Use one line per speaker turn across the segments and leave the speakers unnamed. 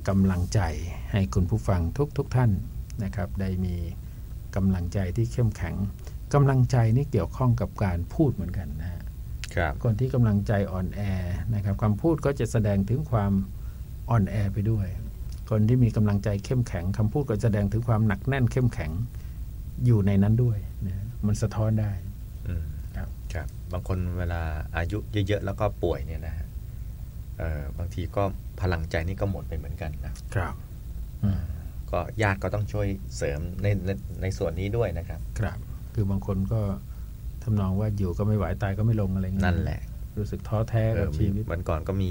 กำลังใจให้คุณผู้ฟังทุกท่านนะครับได้มีกำลังใจที่เข้มแข็งกำลังใจนี่เกี่ยวข้องกับการพูดเหมือนกันนะฮะคนที่กำลังใจอ่อนแอนะครับคำพูดก็จะแสดงถึงความอ่อนแอไปด้วยคนที่มีกำลังใจเข้มแข็งคำพูดก็แสดงถึงความหนักแน่นเข้มแข็งอยู่ในนั้นด้วยนะมันสะท้อนได้
ครับบางคนเวลาอายุเยอะๆแล้วก็ป่วยเนี่ยนะฮะบางทีก็พลังใจนี่ก็หมดไปเหมือนกันนะครับก็ญาติก็ต้องช่วยเสริมในส่วนนี้ด้วยนะครับ
ครับคือบางคนก็ทำนองว่าอยู่ก็ไม่ไหวตายก็ไม่ลงอะไรเงี้ย
นั่นแหละ
รู้สึกท้อแท้กับชีวิต
วันก่อนก็มี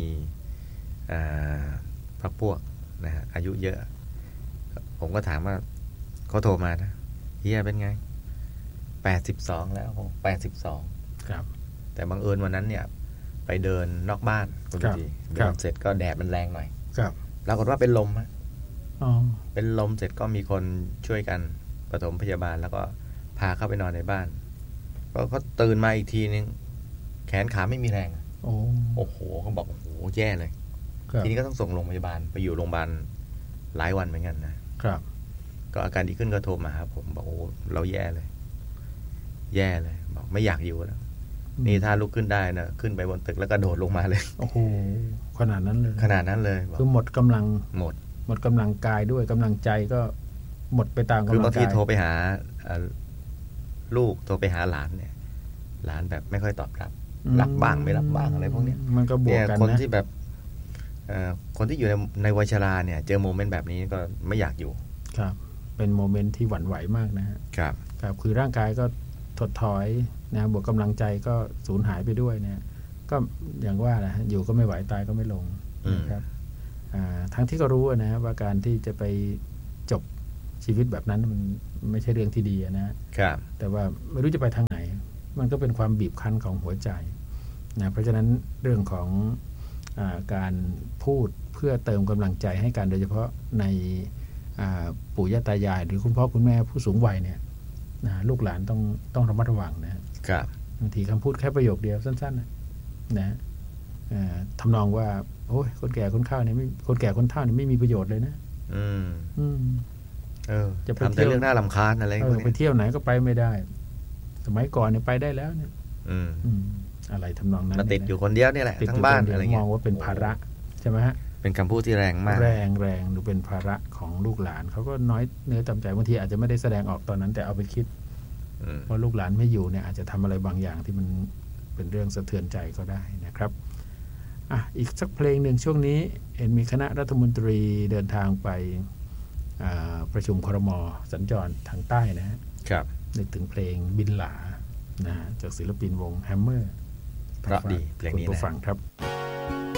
พรรคพวกนะฮะอายุเยอะผมก็ถามว่าเขาโทรมานะเฮียเป็นไง82แล้ว82
ครับ
แต่บังเอิญวันนั้นเนี่ยไปเดินนอกบ้านคุณดีเดินเสร็จก็แดดมันแรงหน่อย
ครับ
ปรากฏว่าเป็นลมฮะเป็นลมเสร็จก็มีคนช่วยกันปฐมพยาบาลแล้วก็พาเข้าไปนอนในบ้านพอเขาตื่นมาอีกทีนึงแขนขาไม่มีแรงโอ้โหเขาบอกโอ้โหแย่เลยทีนี้ก็ต้องส่งโรงพยาบาลไปอยู่โรงพยาบาลหลายวันเหมือนกันนะครับก็อาการดีขึ้นก็โทรมาครับผมบอกโอ้เราแย่เลยบอกไม่อยากอยู่แล้วนี่ถ้าลุกขึ้นได้นะขึ้นไปบนตึกแล้วก็โดดลงมาเลย
โอ้โหขนาดนั้นเลย
คือ
หมดกำลัง
ห
มดกำลังกายด้วยกำลังใจก็หมดไปตามกำลังกาย
คือบางทีโทรไปหาลูกโทรไปหาหลานเนี่ยหลานแบบไม่ค่อยตอบรับบ้างไม่รับบ้างอะไรพวกนี้
มันก็บวกกันนะ
คนที่แบบคนที่อยู่ในวัยชราเนี่ยเจอโมเมนต์แบบนี้ก็ไม่อยากอยู่
ครับเป็นโมเมนต์ที่หวั่นไหวมากนะครับคือร่างกายก็ถดถอยนะบวกกำลังใจก็สูญหายไปด้วยเนี่ยก็อย่างว่านะอยู่ก็ไม่ไหวตายก็ไม่ลงนะครับทั้งที่ก็รู้นะว่าการที่จะไปจบชีวิตแบบนั้นมันไม่ใช่เรื่องที่ดีนะครับแต่ว่าไม่รู้จะไปทางไหนมันก็เป็นความบีบคั้นของหัวใจนะเพราะฉะนั้นเรื่องของการพูดเพื่อเติมกำลังใจให้กันโดยเฉพาะในปู่ย่าตายายหรือคุณพ่อคุณแม่ผู้สูงวัยเนี่ยลูกหลานต้องระมัดระวังนะครับบางทีคำพูดแค่ประโยคเดียวสั้นๆนะทำนองว่าโอ้ยคนแก่คนเฒ่าเนี่ยไม่มีประโยชน์เลยนะ
จะไปเที่ยวเรื่องน่ารำคาญอะไร
ไปเที่ยวไหนก็ไปไม่ได้สมัยก่อนเนี่ยไปได้แล้วเนี่ยอะไรทำนองนั้น
ติดอยู่คนเดียวนี่แหละทั้งบ้านอะไรเงี้ย
มองว่าเป็นภาระใช่ไหมฮะ
เป็นคำพูดที่แรงมาก
แรงดูเป็นภาระของลูกหลานเขาก็น้อยเนื้อต่ำใจบางทีอาจจะไม่ได้แสดงออกตอนนั้นแต่เอาไปคิดว่าลูกหลานไม่อยู่เนี่ยอาจจะทำอะไรบางอย่างที่มันเป็นเรื่องสะเทือนใจก็ได้นะครับอีกสักเพลงหนึ่งช่วงนี้เห็นมีคณะรัฐมนตรีเดินทางไปประชุมครม.สัญจรทางใต้นะครับนึกถึงเพลงบินหลานะจากศิลปินวงแฮมเมอร์
เพราะดีเพลงนี้นะ
คุณผู้ฟังครับ